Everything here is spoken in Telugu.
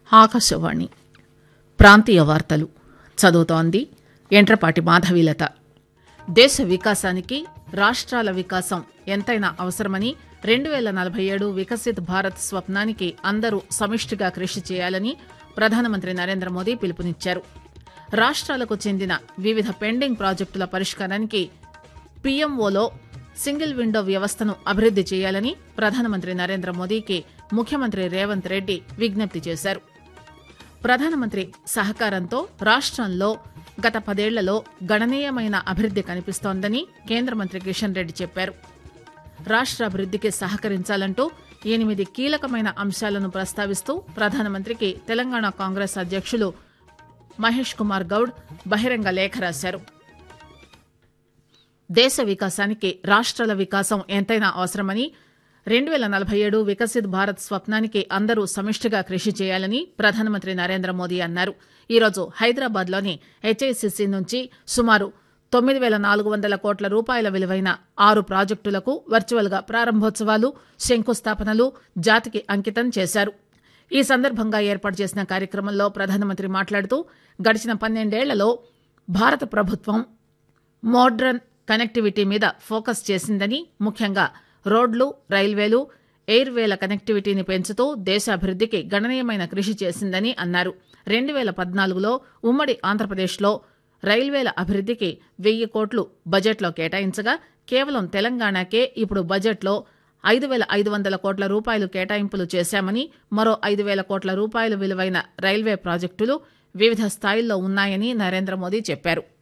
ఆకాశవాణి ప్రాంతీయ వార్తలు చదువుతోంది ఎంట్రపాటి మాధవీలత. దేశ వికాసానికి రాష్ట్రాల వికాసం ఎంతైనా అవసరమని 2047 వికసిత్ భారత్ స్వప్నానికి అందరూ సమిష్టిగా కృషి చేయాలని ప్రధానమంత్రి నరేంద్ర మోదీ పిలుపునిచ్చారు. రాష్ట్రాలకు చెందిన వివిధ పెండింగ్ ప్రాజెక్టుల పరిష్కారానికి పీఎంఓలో సింగిల్ విండో వ్యవస్థను అభివృద్ది చేయాలని ప్రధానమంత్రి నరేంద్ర మోదీకి ముఖ్యమంత్రి రేవంత్ రెడ్డి విజ్ఞప్తి చేశారు. ప్రధానమంత్రి సహకారంతో రాష్ట్రంలో గత 10 ఏళ్లలో గణనీయమైన అభివృద్ది కనిపిస్తోందని కేంద్ర మంత్రి కిషన్ రెడ్డి చెప్పారు. రాష్ట్రాభివృద్దికి సహకరించాలంటూ 8 కీలకమైన అంశాలను ప్రస్తావిస్తూ ప్రధానమంత్రికి తెలంగాణ కాంగ్రెస్ అధ్యక్షులు మహేష్ కుమార్ గౌడ్ బహిరంగ లేఖ రాశారు. దేశ వికాసానికి రాష్ట్రాల వికాసం ఎంతైనా అవసరమని 2047 వికసిత్ భారత్ స్వప్నానికి అందరూ సమిష్టిగా కృషి చేయాలని ప్రధానమంత్రి నరేంద్ర మోదీ అన్నారు. ఈరోజు హైదరాబాద్లోని హెచ్ఐసిసి నుంచి సుమారు 9,400 కోట్ల రూపాయల విలువైన 6 ప్రాజెక్టులకు వర్చువల్గా ప్రారంభోత్సవాలు, శంకుస్థాపనలు జాతికి అంకితం చేశారు. ఈ సందర్భంగా ఏర్పాటు చేసిన కార్యక్రమంలో ప్రధానమంత్రి మాట్లాడుతూ గడిచిన 12 ఏళ్లలో భారత ప్రభుత్వం మోడ్రన్ కనెక్టివిటీ మీద ఫోకస్ చేసిందని, ముఖ్యంగా రోడ్లు, రైల్వేలు, ఎయిర్వేల కనెక్టివిటీని పెంచుతూ దేశాభివృద్దికి గణనీయమైన కృషి చేసిందని అన్నారు. 2014లో ఉమ్మడి ఆంధ్రప్రదేశ్లో రైల్వేల అభివృద్దికి 1000 కోట్లు బడ్జెట్లో కేటాయించగా కేవలం తెలంగాణకే ఇప్పుడు బడ్జెట్లో 5,500 కోట్ల రూపాయలు కేటాయింపులు చేశామని, మరో 5,000 కోట్ల రూపాయలు విలువైన రైల్వే ప్రాజెక్టులు వివిధ స్థాయిల్లో ఉన్నాయని నరేంద్ర మోదీ చెప్పారు.